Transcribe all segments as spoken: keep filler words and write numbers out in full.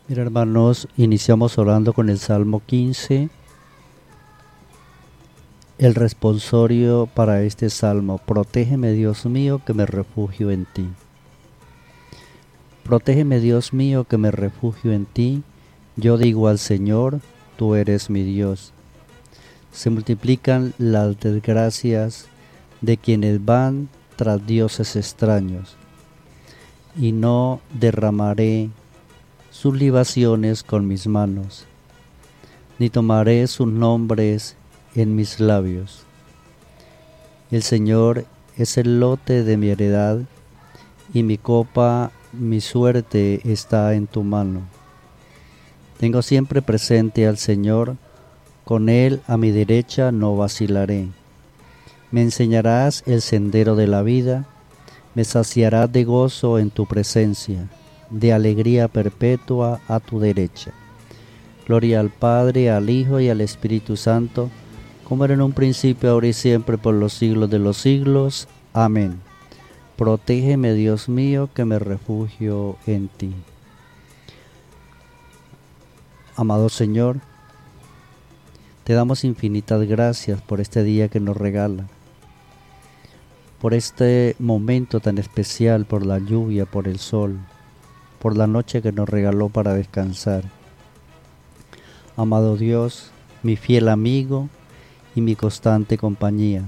Mira, hermanos, iniciamos orando con el Salmo quince. El responsorio para este salmo: protégeme, Dios mío, que me refugio en ti. Protégeme, Dios mío, que me refugio en ti. Yo digo al Señor, tú eres mi Dios. Se multiplican las desgracias de quienes van tras dioses extraños, y no derramaré sus libaciones con mis manos, ni tomaré sus nombres en mis labios. El Señor es el lote de mi heredad, y mi copa, mi suerte está en tu mano. Tengo siempre presente al Señor, con Él a mi derecha no vacilaré. Me enseñarás el sendero de la vida, me saciarás de gozo en tu presencia, de alegría perpetua a tu derecha. Gloria al Padre, al Hijo y al Espíritu Santo, como era en un principio, ahora y siempre, por los siglos de los siglos. Amén. Protégeme, Dios mío, que me refugio en ti. Amado Señor, te damos infinitas gracias por este día que nos regala, por este momento tan especial, por la lluvia, por el sol, por la noche que nos regaló para descansar. Amado Dios, mi fiel amigo y mi constante compañía,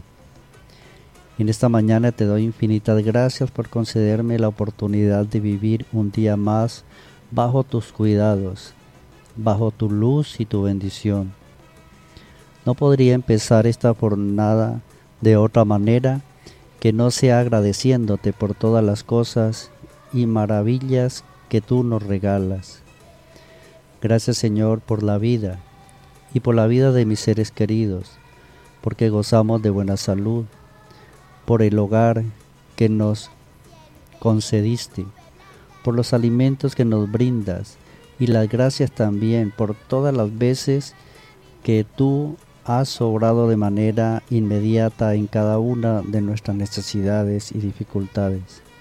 en esta mañana te doy infinitas gracias por concederme la oportunidad de vivir un día más bajo tus cuidados, bajo tu luz y tu bendición. No podría empezar esta jornada de otra manera que no sea agradeciéndote por todas las cosas y maravillas que tú nos regalas. Gracias, Señor, por la vida y por la vida de mis seres queridos, porque gozamos de buena salud, por el hogar que nos concediste, por los alimentos que nos brindas, y las gracias también por todas las veces que tú has obrado de manera inmediata en cada una de nuestras necesidades y dificultades.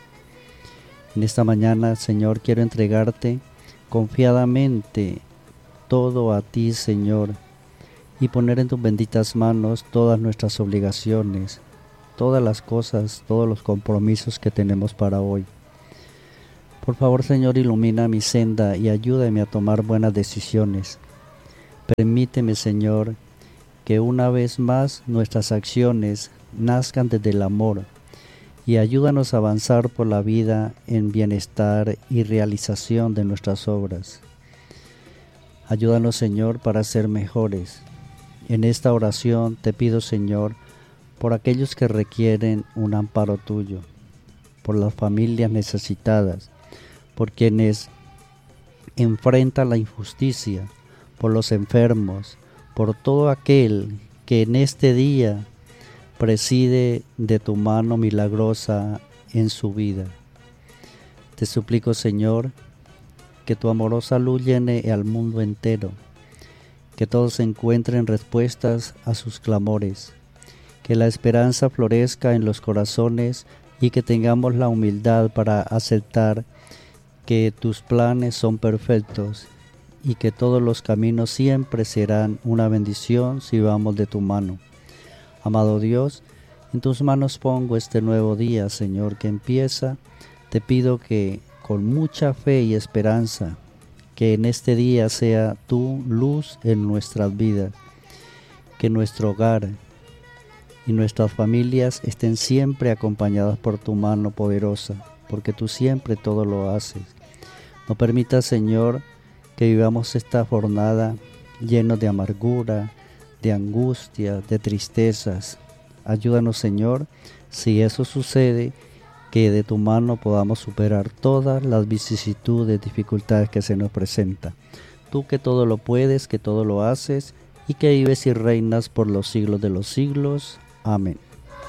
En esta mañana, Señor, quiero entregarte confiadamente todo a ti, Señor, y poner en tus benditas manos todas nuestras obligaciones, todas las cosas, todos los compromisos que tenemos para hoy. Por favor, Señor, ilumina mi senda y ayúdame a tomar buenas decisiones. Permíteme, Señor, que una vez más nuestras acciones nazcan desde el amor, y ayúdanos a avanzar por la vida en bienestar y realización de nuestras obras. Ayúdanos, Señor, para ser mejores. En esta oración te pido, Señor, por aquellos que requieren un amparo tuyo, por las familias necesitadas, por quienes enfrentan la injusticia, por los enfermos, por todo aquel que en este día preside de tu mano milagrosa en su vida. Te suplico, Señor, que tu amorosa luz llene al mundo entero, que todos encuentren respuestas a sus clamores, que la esperanza florezca en los corazones y que tengamos la humildad para aceptar que tus planes son perfectos y que todos los caminos siempre serán una bendición si vamos de tu mano. Amado Dios, en tus manos pongo este nuevo día, Señor, que empieza. Te pido que con mucha fe y esperanza, que en este día sea tu luz en nuestras vidas, que nuestro hogar y nuestras familias estén siempre acompañadas por tu mano poderosa, porque tú siempre todo lo haces. No permitas, Señor, que vivamos esta jornada llenos de amargura, de angustia, de tristezas. Ayúdanos, Señor, si eso sucede, que de tu mano podamos superar todas las vicisitudes, dificultades que se nos presentan. Tú que todo lo puedes, que todo lo haces, y que vives y reinas por los siglos de los siglos. Amén.